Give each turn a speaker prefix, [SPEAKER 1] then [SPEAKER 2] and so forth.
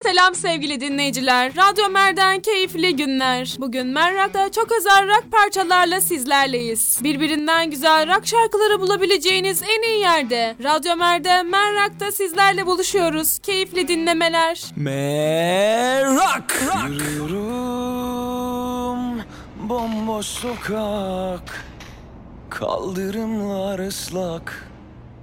[SPEAKER 1] Selam sevgili dinleyiciler. Radyo Mer'den keyifli günler. Bugün Merrak'ta çok özel rock parçalarla sizlerleyiz. Birbirinden güzel rock şarkıları bulabileceğiniz en iyi yerde. Radyo Mer'de Merrak'ta sizlerle buluşuyoruz. Keyifli dinlemeler.
[SPEAKER 2] Merrak. Yürüyorum bomboş sokak, kaldırımlar ıslak.